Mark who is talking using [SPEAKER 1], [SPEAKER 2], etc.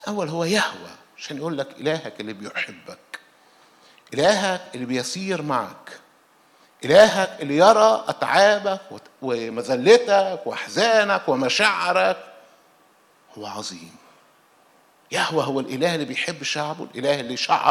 [SPEAKER 1] أول هو يهوى، عشان يقول لك إلهك اللي بيحبك، إلهك اللي بيسير معك، إلهك اللي يرى أتعابك ومذلتك وأحزانك ومشاعرك، هو عظيم. يهوى هو الإله اللي بيحب شعبه، الإله اللي شعر